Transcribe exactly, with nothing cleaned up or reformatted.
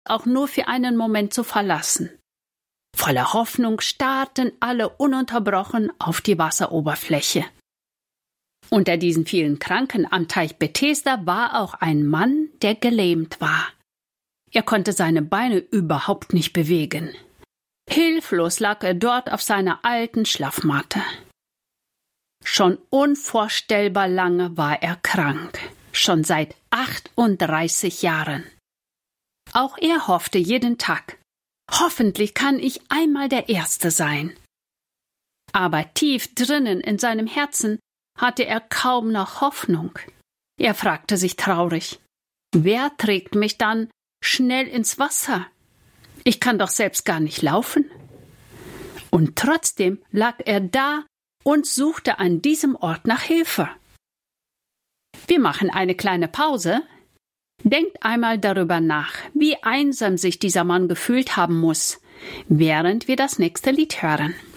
auch nur für einen Moment zu verlassen. Voller Hoffnung starrten alle ununterbrochen auf die Wasseroberfläche. Unter diesen vielen Kranken am Teich Bethesda war auch ein Mann, der gelähmt war. Er konnte seine Beine überhaupt nicht bewegen. Hilflos lag er dort auf seiner alten Schlafmatte. Schon unvorstellbar lange war er krank, schon seit achtunddreißig Jahren. Auch er hoffte jeden Tag, hoffentlich kann ich einmal der Erste sein. Aber tief drinnen in seinem Herzen hatte er kaum noch Hoffnung. Er fragte sich traurig, wer trägt mich dann schnell ins Wasser? Ich kann doch selbst gar nicht laufen. Und trotzdem lag er da und suchte an diesem Ort nach Hilfe. Wir machen eine kleine Pause. Denkt einmal darüber nach, wie einsam sich dieser Mann gefühlt haben muss, während wir das nächste Lied hören.